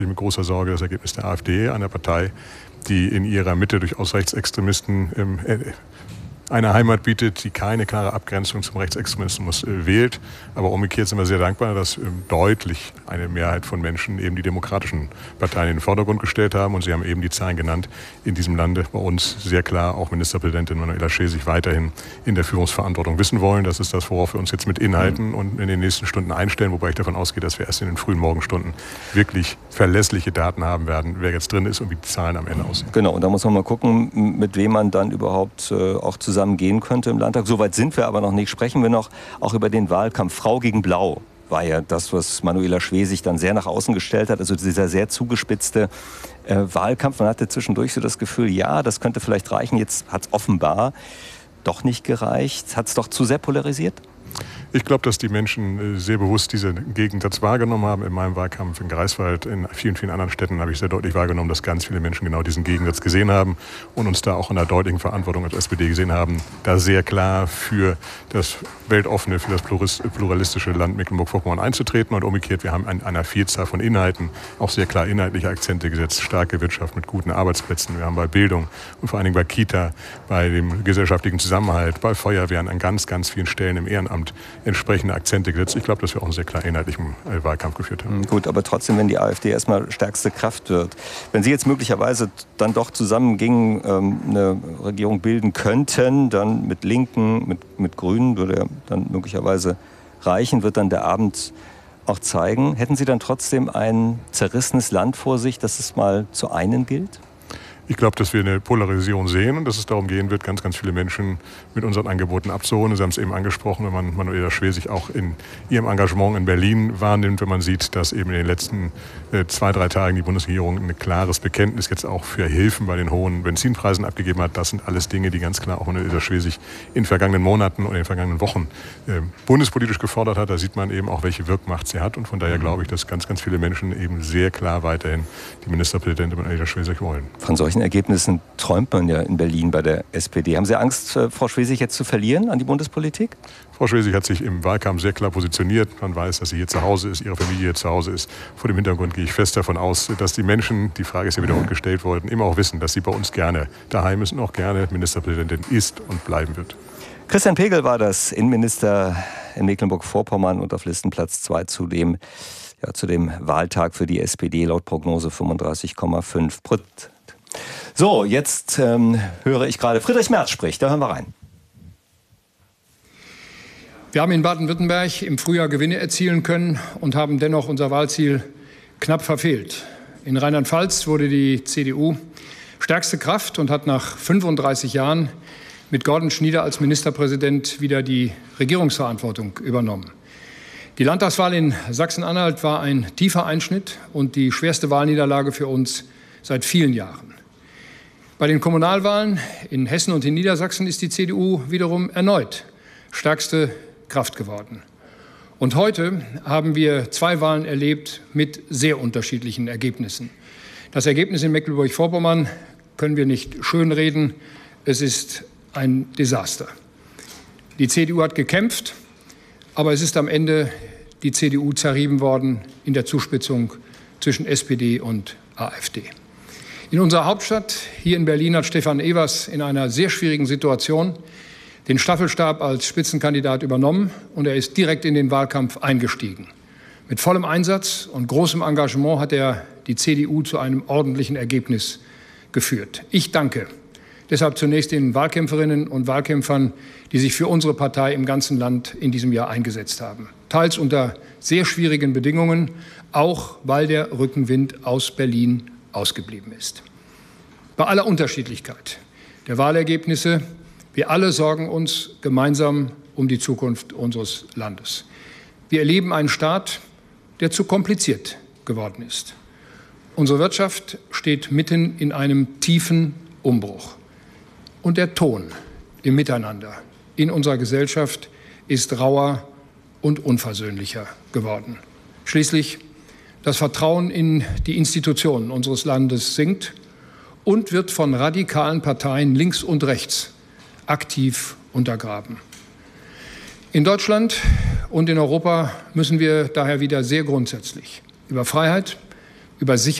mit großer Sorge das Ergebnis der AfD, einer Partei, die in ihrer Mitte durchaus Rechtsextremisten eine Heimat bietet, die keine klare Abgrenzung zum Rechtsextremismus wählt. Aber umgekehrt sind wir sehr dankbar, dass deutlich eine Mehrheit von Menschen eben die demokratischen Parteien in den Vordergrund gestellt haben. Und Sie haben eben die Zahlen genannt, in diesem Lande bei uns sehr klar auch Ministerpräsidentin Manuela Schwesig weiterhin in der Führungsverantwortung wissen wollen. Das ist das, worauf wir uns jetzt mit Inhalten und in den nächsten Stunden einstellen, wobei ich davon ausgehe, dass wir erst in den frühen Morgenstunden wirklich verlässliche Daten haben werden, wer jetzt drin ist und wie die Zahlen am Ende aussehen. Genau, und da muss man mal gucken, mit wem man dann überhaupt auch zusammen gehen könnte im Landtag. Soweit sind wir aber noch nicht. Sprechen wir noch auch über den Wahlkampf. Frau gegen Blau war ja das, was Manuela Schwesig dann sehr nach außen gestellt hat. Also dieser sehr zugespitzte Wahlkampf. Man hatte zwischendurch so das Gefühl, ja, das könnte vielleicht reichen. Jetzt hat es offenbar doch nicht gereicht. Hat es doch zu sehr polarisiert? Ich glaube, dass die Menschen sehr bewusst diesen Gegensatz wahrgenommen haben. In meinem Wahlkampf in Greifswald, in vielen, vielen anderen Städten habe ich sehr deutlich wahrgenommen, dass ganz viele Menschen genau diesen Gegensatz gesehen haben und uns da auch in einer deutlichen Verantwortung als SPD gesehen haben, da sehr klar für das weltoffene, für das pluralistische Land Mecklenburg-Vorpommern einzutreten. Und umgekehrt, wir haben an einer Vielzahl von Inhalten auch sehr klar inhaltliche Akzente gesetzt. Starke Wirtschaft mit guten Arbeitsplätzen. Wir haben bei Bildung und vor allen Dingen bei Kita, bei dem gesellschaftlichen Zusammenhalt, bei Feuerwehren an ganz, ganz vielen Stellen im Ehrenamt entsprechende Akzente gesetzt. Ich glaube, dass wir auch einen sehr klar inhaltlichen Wahlkampf geführt haben. Gut, aber trotzdem, wenn die AfD erstmal stärkste Kraft wird, wenn Sie jetzt möglicherweise dann doch zusammengingen, eine Regierung bilden könnten, dann mit Linken, mit Grünen, würde ja dann möglicherweise reichen, wird dann der Abend auch zeigen. Hätten Sie dann trotzdem ein zerrissenes Land vor sich, das es mal zu einen gilt? Ich glaube, dass wir eine Polarisierung sehen und dass es darum gehen wird, ganz, ganz viele Menschen mit unseren Angeboten abzuholen. Sie haben es eben angesprochen, wenn man Manuela Schwesig auch in ihrem Engagement in Berlin wahrnimmt, wenn man sieht, dass eben in den letzten 2-3 Tagen die Bundesregierung ein klares Bekenntnis jetzt auch für Hilfen bei den hohen Benzinpreisen abgegeben hat. Das sind alles Dinge, die ganz klar auch Manuela Schwesig in vergangenen Monaten und in den vergangenen Wochen bundespolitisch gefordert hat. Da sieht man eben auch, welche Wirkmacht sie hat. Und von daher glaube ich, dass ganz, ganz viele Menschen eben sehr klar weiterhin die Ministerpräsidentin Manuela Schwesig wollen. Von solchen Ergebnissen träumt man ja in Berlin bei der SPD. Haben Sie Angst, Frau Schwesig jetzt zu verlieren an die Bundespolitik? Frau Schwesig hat sich im Wahlkampf sehr klar positioniert. Man weiß, dass sie hier zu Hause ist, ihre Familie hier zu Hause ist. Vor dem Hintergrund gehe ich fest davon aus, dass die Menschen, die Frage ist ja wiederholt gestellt worden, immer auch wissen, dass sie bei uns gerne daheim ist und auch gerne Ministerpräsidentin ist und bleiben wird. Christian Pegel war das, Innenminister in Mecklenburg-Vorpommern und auf Listenplatz 2 zu dem Wahltag für die SPD laut Prognose 35,5%. So, jetzt höre ich gerade Friedrich Merz spricht. Da hören wir rein. Wir haben in Baden-Württemberg im Frühjahr Gewinne erzielen können und haben dennoch unser Wahlziel knapp verfehlt. In Rheinland-Pfalz wurde die CDU stärkste Kraft und hat nach 35 Jahren mit Gordon Schnieder als Ministerpräsident wieder die Regierungsverantwortung übernommen. Die Landtagswahl in Sachsen-Anhalt war ein tiefer Einschnitt und die schwerste Wahlniederlage für uns seit vielen Jahren. Bei den Kommunalwahlen in Hessen und in Niedersachsen ist die CDU wiederum erneut stärkste Kraft geworden. Und heute haben wir 2 Wahlen erlebt mit sehr unterschiedlichen Ergebnissen. Das Ergebnis in Mecklenburg-Vorpommern können wir nicht schönreden. Es ist ein Desaster. Die CDU hat gekämpft, aber es ist am Ende die CDU zerrieben worden in der Zuspitzung zwischen SPD und AfD. In unserer Hauptstadt, hier in Berlin, hat Stefan Evers in einer sehr schwierigen Situation den Staffelstab als Spitzenkandidat übernommen und er ist direkt in den Wahlkampf eingestiegen. Mit vollem Einsatz und großem Engagement hat er die CDU zu einem ordentlichen Ergebnis geführt. Ich danke deshalb zunächst den Wahlkämpferinnen und Wahlkämpfern, die sich für unsere Partei im ganzen Land in diesem Jahr eingesetzt haben. Teils unter sehr schwierigen Bedingungen, auch weil der Rückenwind aus Berlin ausgeblieben ist. Bei aller Unterschiedlichkeit der Wahlergebnisse, wir alle sorgen uns gemeinsam um die Zukunft unseres Landes. Wir erleben einen Staat, der zu kompliziert geworden ist. Unsere Wirtschaft steht mitten in einem tiefen Umbruch. Und der Ton im Miteinander in unserer Gesellschaft ist rauer und unversöhnlicher geworden. Schließlich das Vertrauen in die Institutionen unseres Landes sinkt und wird von radikalen Parteien links und rechts aktiv untergraben. In Deutschland und in Europa müssen wir daher wieder sehr grundsätzlich über Freiheit, über